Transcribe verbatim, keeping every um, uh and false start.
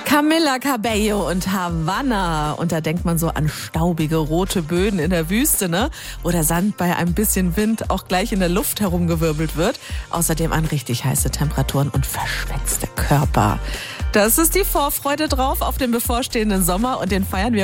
Camila Cabello und Havanna. Und da denkt man so an staubige rote Böden in der Wüste, ne? Wo der Sand bei ein bisschen Wind auch gleich in der Luft herumgewirbelt wird. Außerdem an richtig heiße Temperaturen und verschwitzte Körper. Das ist die Vorfreude drauf auf den bevorstehenden Sommer und den feiern wir